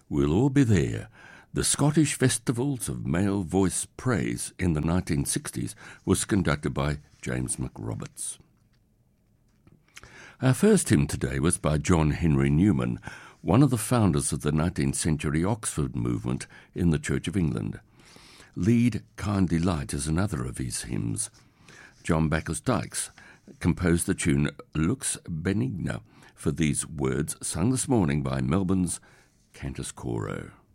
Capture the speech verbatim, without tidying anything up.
We'll all be there. The Scottish Festivals of Male Voice Praise in the nineteen sixties was conducted by James McRoberts. Our first hymn today was by John Henry Newman, one of the founders of the nineteenth century Oxford movement in the Church of England. Lead Kindly Light is another of his hymns. John Bacchus Dykes composed the tune Lux Benigna for these words, sung this morning by Melbourne's Cantus Coro.